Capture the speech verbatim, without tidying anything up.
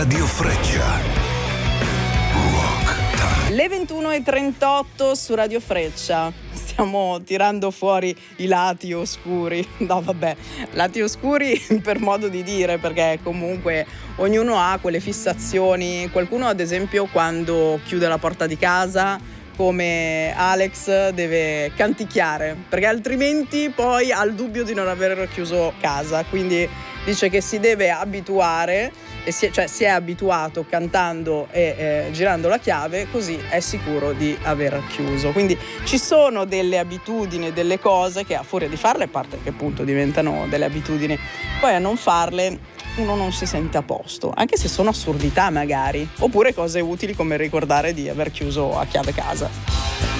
Radio Freccia. Rock Time. Le ventuno e trentotto su Radio Freccia. Stiamo tirando fuori i lati oscuri. No, vabbè, lati oscuri per modo di dire, perché comunque ognuno ha quelle fissazioni. Qualcuno, ad esempio, quando chiude la porta di casa, come Alex, deve canticchiare, perché altrimenti poi ha il dubbio di non aver chiuso casa. Quindi dice che si deve abituare, e si è, cioè si è abituato cantando e eh, girando la chiave, così è sicuro di aver chiuso. Quindi ci sono delle abitudini, delle cose che a furia di farle, a parte che appunto diventano delle abitudini, poi a non farle uno non si sente a posto, anche se sono assurdità magari, oppure cose utili come ricordare di aver chiuso a chiave casa.